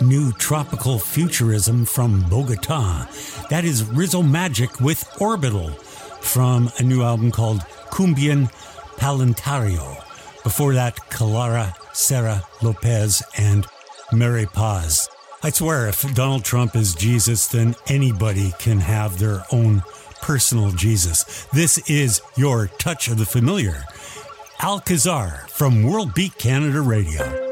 new tropical futurism from Bogota. That is Rizzo Magic with Orbital from a new album called Cumbian Palantario. Before that, Clara, Sarah Lopez, and Mary Paz. I swear, if Donald Trump is Jesus, then anybody can have their own personal Jesus. This is your Touch of the Familiar. Alcazar from World Beat Canada Radio.